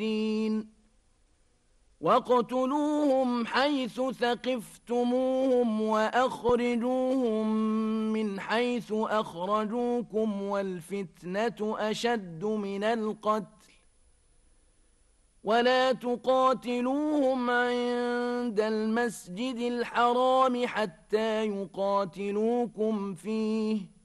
وَاقْتُلُوهُمْ حَيْثُ ثَقِفْتُمُوهُمْ وَأَخْرِجُوهُمْ مِنْ حَيْثُ أَخْرَجُوكُمْ وَالْفِتْنَةُ أَشَدُّ مِنَ الْقَتْلِ وَلَا تُقَاتِلُوهُمْ عِندَ الْمَسْجِدِ الْحَرَامِ حَتَّى يُقَاتِلُوكُمْ فِيهِ